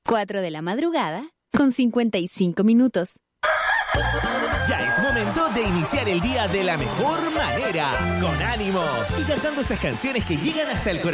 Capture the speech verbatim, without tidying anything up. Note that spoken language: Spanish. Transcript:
cuatro de la madrugada con cincuenta y cinco minutos. Ya es momento de iniciar el día de la mejor manera, con ánimo y cantando esas canciones que llegan hasta el corazón.